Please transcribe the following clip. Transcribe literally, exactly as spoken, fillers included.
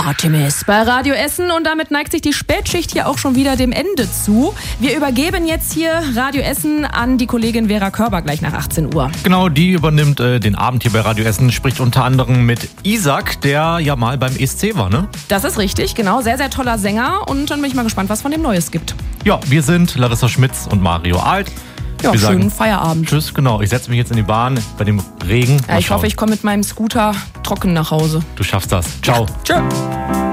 Artemis bei Radio Essen und damit neigt sich die Spätschicht hier auch schon wieder dem Ende zu. Wir übergeben jetzt hier Radio Essen an die Kollegin Vera Körber gleich nach achtzehn Uhr. Genau, die übernimmt äh, den Abend hier bei Radio Essen, spricht unter anderem mit Isaac, der ja mal beim E S C war, ne? Das ist richtig, genau. Sehr, sehr toller Sänger und dann bin ich mal gespannt, was von dem Neues gibt. Ja, wir sind Larissa Schmitz und Mario Alt. Ja, wir schönen sagen Feierabend. Tschüss, genau. Ich setze mich jetzt in die Bahn bei dem Regen. Ja, ich hoffe, ich komme mit meinem Scooter trocken nach Hause. Du schaffst das. Ciao. Ja. Tschö.